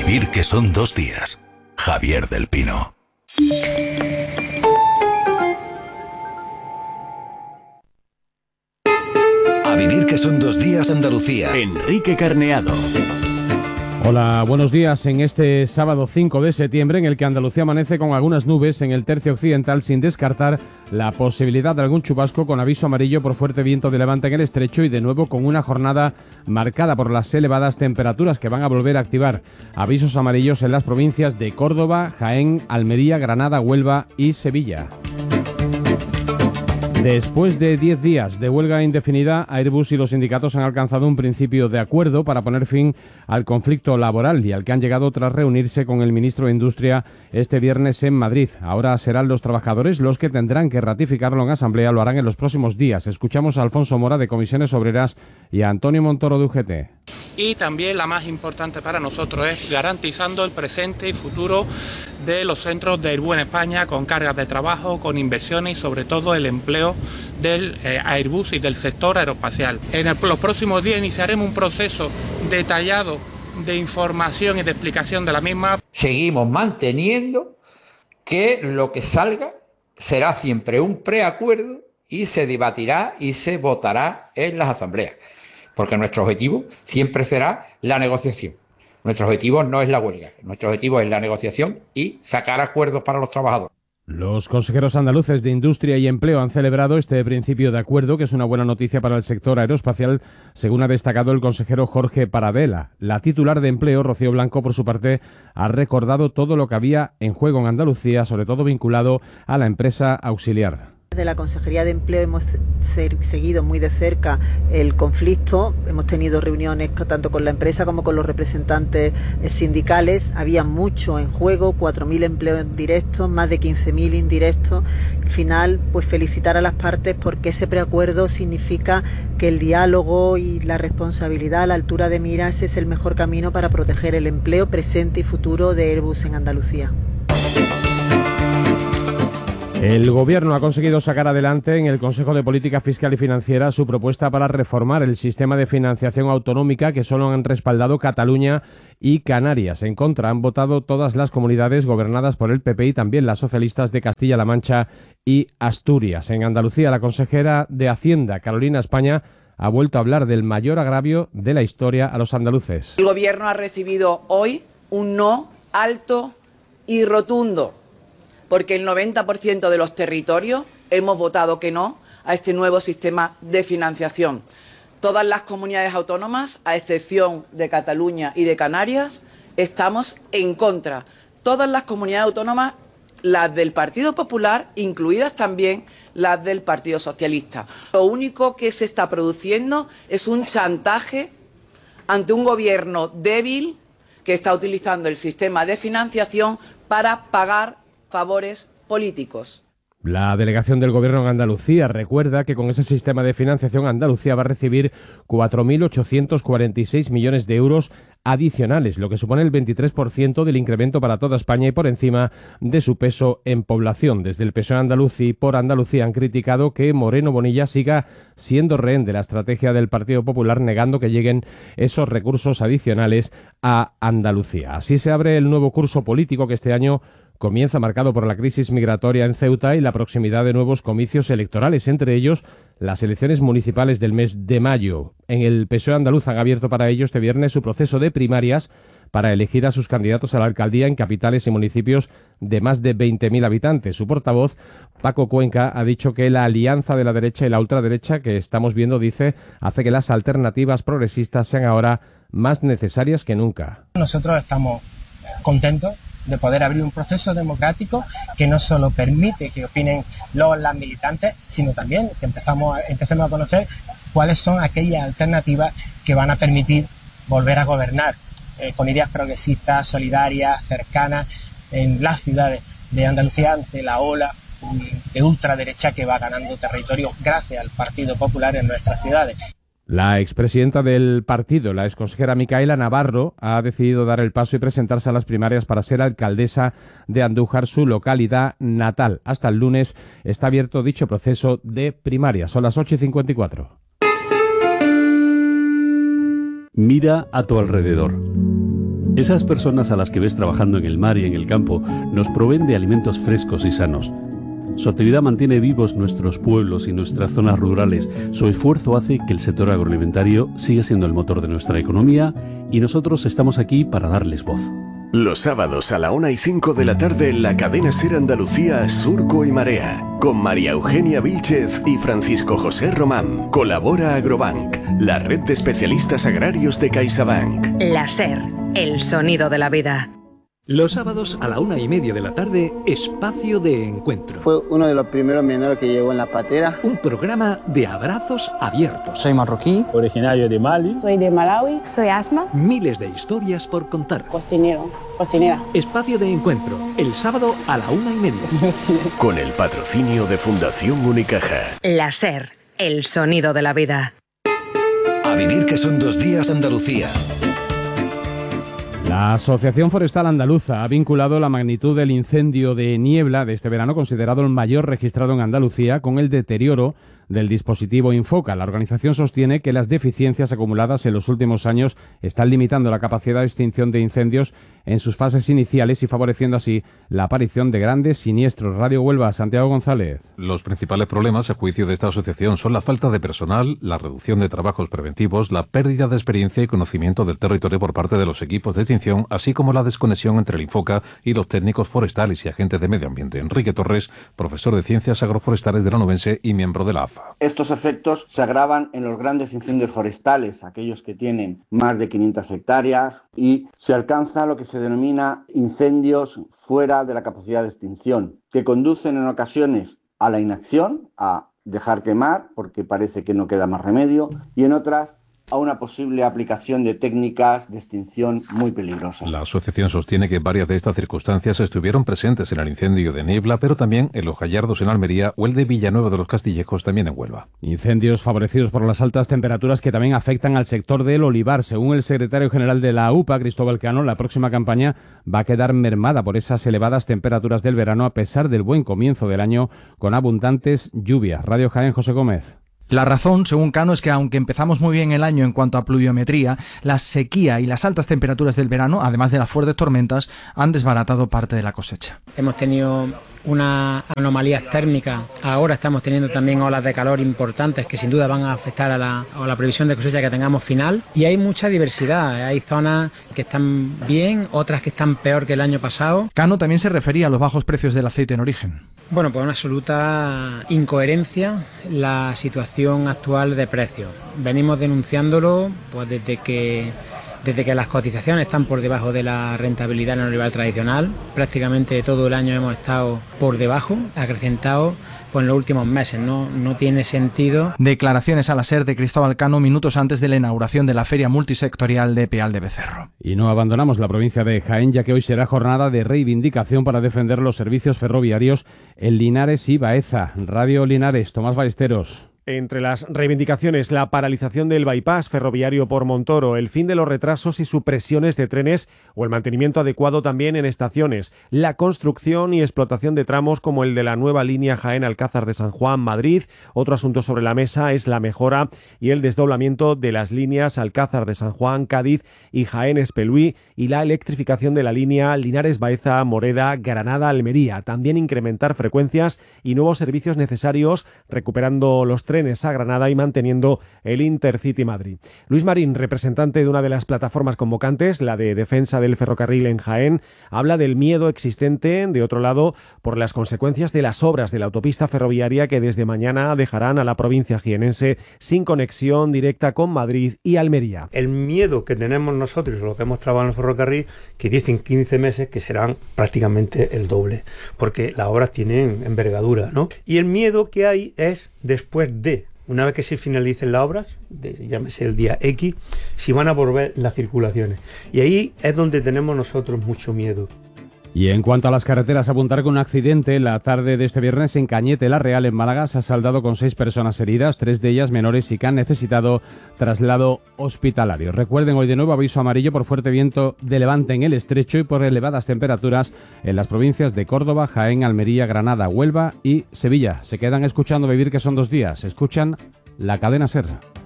vivir que son 2 días. Javier del Pino. A vivir que son 2 días, Andalucía. Enrique Carneado. Hola, buenos días en este sábado 5 de septiembre en el que Andalucía amanece con algunas nubes en el tercio occidental sin descartar la posibilidad de algún chubasco con aviso amarillo por fuerte viento de levante en el estrecho y de nuevo con una jornada marcada por las elevadas temperaturas que van a volver a activar avisos amarillos en las provincias de Córdoba, Jaén, Almería, Granada, Huelva y Sevilla. Después de 10 días de huelga indefinida, Airbus y los sindicatos han alcanzado un principio de acuerdo para poner fin al conflicto laboral y al que han llegado tras reunirse con el ministro de Industria este viernes en Madrid. Ahora serán los trabajadores los que tendrán que ratificarlo en asamblea, lo harán en los próximos días. Escuchamos a Alfonso Mora de Comisiones Obreras y a Antonio Montoro de UGT. Y también la más importante para nosotros es garantizando el presente y futuro de los centros de Airbus en España con cargas de trabajo, con inversiones y sobre todo el empleo del Airbus y del sector aeroespacial. En los próximos días iniciaremos un proceso detallado de información y de explicación de la misma. Seguimos manteniendo que lo que salga será siempre un preacuerdo y se debatirá y se votará en las asambleas, porque nuestro objetivo siempre será la negociación. Nuestro objetivo no es la huelga, nuestro objetivo es la negociación y sacar acuerdos para los trabajadores. Los consejeros andaluces de Industria y Empleo han celebrado este principio de acuerdo, que es una buena noticia para el sector aeroespacial, según ha destacado el consejero Jorge Paradela. La titular de Empleo, Rocío Blanco, por su parte, ha recordado todo lo que había en juego en Andalucía, sobre todo vinculado a la empresa auxiliar. Desde la Consejería de Empleo hemos seguido muy de cerca el conflicto, hemos tenido reuniones tanto con la empresa como con los representantes sindicales, había mucho en juego, 4.000 empleos directos, más de 15.000 indirectos. Al final, pues felicitar a las partes porque ese preacuerdo significa que el diálogo y la responsabilidad a la altura de miras es el mejor camino para proteger el empleo presente y futuro de Airbus en Andalucía. El Gobierno ha conseguido sacar adelante en el Consejo de Política Fiscal y Financiera su propuesta para reformar el sistema de financiación autonómica que solo han respaldado Cataluña y Canarias. En contra han votado todas las comunidades gobernadas por el PP y también las socialistas de Castilla-La Mancha y Asturias. En Andalucía, la consejera de Hacienda, Carolina España, ha vuelto a hablar del mayor agravio de la historia a los andaluces. El Gobierno ha recibido hoy un no alto y rotundo, porque el 90% de los territorios hemos votado que no a este nuevo sistema de financiación. Todas las comunidades autónomas, a excepción de Cataluña y de Canarias, estamos en contra. Todas las comunidades autónomas, las del Partido Popular, incluidas también las del Partido Socialista. Lo único que se está produciendo es un chantaje ante un gobierno débil que está utilizando el sistema de financiación para pagar favores políticos. La delegación del Gobierno en Andalucía recuerda que con ese sistema de financiación Andalucía va a recibir 4.846 millones de euros adicionales, lo que supone el 23% del incremento para toda España y por encima de su peso en población. Desde el PSOE andaluz y por Andalucía han criticado que Moreno Bonilla siga siendo rehén de la estrategia del Partido Popular, negando que lleguen esos recursos adicionales a Andalucía. Así se abre el nuevo curso político que este año comienza marcado por la crisis migratoria en Ceuta y la proximidad de nuevos comicios electorales, entre ellos las elecciones municipales del mes de mayo. En el PSOE andaluz han abierto para ello este viernes su proceso de primarias para elegir a sus candidatos a la alcaldía en capitales y municipios de más de 20.000 habitantes. Su portavoz, Paco Cuenca, ha dicho que la alianza de la derecha y la ultraderecha que estamos viendo, dice, hace que las alternativas progresistas sean ahora más necesarias que nunca. Nosotros estamos contentos de poder abrir un proceso democrático que no solo permite que opinen las militantes, sino también que empecemos a conocer cuáles son aquellas alternativas que van a permitir volver a gobernar con ideas progresistas, solidarias, cercanas en las ciudades de Andalucía ante la ola de ultraderecha que va ganando territorio gracias al Partido Popular en nuestras ciudades. La expresidenta del partido, la exconsejera Micaela Navarro, ha decidido dar el paso y presentarse a las primarias para ser alcaldesa de Andújar, su localidad natal. Hasta el lunes está abierto dicho proceso de primarias. Son las 8:54. Mira a tu alrededor. Esas personas a las que ves trabajando en el mar y en el campo nos proveen de alimentos frescos y sanos. Su actividad mantiene vivos nuestros pueblos y nuestras zonas rurales. Su esfuerzo hace que el sector agroalimentario siga siendo el motor de nuestra economía y nosotros estamos aquí para darles voz. Los sábados a la 1:05 de la tarde en la cadena SER Andalucía Surco y Marea, con María Eugenia Vílchez y Francisco José Román. Colabora Agrobank, la red de especialistas agrarios de CaixaBank. La SER, el sonido de la vida. Los sábados a la 1:30 de la tarde, Espacio de Encuentro. Fue uno de los primeros mineros que llegó en la patera. Un programa de abrazos abiertos. Soy marroquí, originario de Mali. Soy de Malawi. Soy Asma. Miles de historias por contar. Cocinera. Espacio de Encuentro, el sábado a la 1:30. Con el patrocinio de Fundación Unicaja. La SER, el sonido de la vida. A vivir que son 2 días Andalucía. La Asociación Forestal Andaluza ha vinculado la magnitud del incendio de niebla de este verano, considerado el mayor registrado en Andalucía, con el deterioro del dispositivo Infoca. La organización sostiene que las deficiencias acumuladas en los últimos años están limitando la capacidad de extinción de incendios en sus fases iniciales y favoreciendo así la aparición de grandes siniestros. Radio Huelva, Santiago González. Los principales problemas, a juicio de esta asociación, son la falta de personal, la reducción de trabajos preventivos, la pérdida de experiencia y conocimiento del territorio por parte de los equipos de extinción, así como la desconexión entre el Infoca y los técnicos forestales y agentes de medio ambiente. Enrique Torres, profesor de Ciencias Agroforestales de la Onubense y miembro de la AFA. Estos efectos se agravan en los grandes incendios forestales, aquellos que tienen más de 500 hectáreas, y se alcanza lo que se denomina incendios fuera de la capacidad de extinción, que conducen en ocasiones a la inacción, a dejar quemar porque parece que no queda más remedio, y en otras a una posible aplicación de técnicas de extinción muy peligrosas. La asociación sostiene que varias de estas circunstancias estuvieron presentes en el incendio de Niebla, pero también en Los Gallardos en Almería o el de Villanueva de los Castillejos también en Huelva. Incendios favorecidos por las altas temperaturas que también afectan al sector del olivar. Según el secretario general de la UPA, Cristóbal Cano, la próxima campaña va a quedar mermada por esas elevadas temperaturas del verano a pesar del buen comienzo del año con abundantes lluvias. Radio Jaén, José Gómez. La razón, según Cano, es que aunque empezamos muy bien el año en cuanto a pluviometría, la sequía y las altas temperaturas del verano, además de las fuertes tormentas, han desbaratado parte de la cosecha. Hemos tenido una anomalías térmicas, ahora estamos teniendo también olas de calor importantes que sin duda van a afectar a la previsión de cosecha que tengamos final, y hay mucha diversidad, hay zonas que están bien, otras que están peor que el año pasado. Cano también se refería a los bajos precios del aceite en origen. Bueno, pues una absoluta incoherencia la situación actual de precios. Venimos denunciándolo pues desde que las cotizaciones están por debajo de la rentabilidad en el olivar tradicional. Prácticamente todo el año hemos estado por debajo, acrecentado pues en los últimos meses. No tiene sentido. Declaraciones a la SER de Cristóbal Cano minutos antes de la inauguración de la Feria Multisectorial de Peal de Becerro. Y no abandonamos la provincia de Jaén, ya que hoy será jornada de reivindicación para defender los servicios ferroviarios en Linares y Baeza. Radio Linares, Tomás Ballesteros. Entre las reivindicaciones, la paralización del bypass ferroviario por Montoro, el fin de los retrasos y supresiones de trenes o el mantenimiento adecuado también en estaciones, la construcción y explotación de tramos como el de la nueva línea Jaén-Alcázar de San Juan-Madrid. Otro asunto sobre la mesa es la mejora y el desdoblamiento de las líneas Alcázar de San Juan-Cádiz y Jaén-Espelúi y la electrificación de la línea Linares-Baeza-Moreda-Granada-Almería. También incrementar frecuencias y nuevos servicios necesarios, recuperando los trenes a Granada y manteniendo el Intercity Madrid. Luis Marín, representante de una de las plataformas convocantes, la de defensa del ferrocarril en Jaén, habla del miedo existente, de otro lado, por las consecuencias de las obras de la autopista ferroviaria que desde mañana dejarán a la provincia jienense sin conexión directa con Madrid y Almería. El miedo que tenemos nosotros, lo que hemos trabajado en el ferrocarril, que dicen 15 meses que serán prácticamente el doble, porque las obras tienen envergadura, ¿no? Y el miedo que hay es después de, una vez que se finalicen las obras, llámese el día X, si van a volver las circulaciones. Y ahí es donde tenemos nosotros mucho miedo. Y en cuanto a las carreteras, apuntar que un accidente la tarde de este viernes en Cañete, La Real, en Málaga, se ha saldado con 6 personas heridas, 3 de ellas menores y que han necesitado traslado hospitalario. Recuerden, hoy de nuevo aviso amarillo por fuerte viento de levante en el estrecho y por elevadas temperaturas en las provincias de Córdoba, Jaén, Almería, Granada, Huelva y Sevilla. Se quedan escuchando Vivir, que son 2 días. Escuchan la cadena SER.